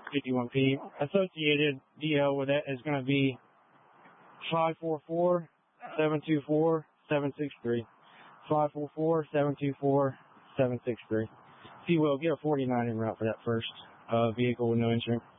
51P. Associated DL with that is going to be 544-724-763. 544-724-763. If you will, get a 49 en route for that first vehicle with no insurance.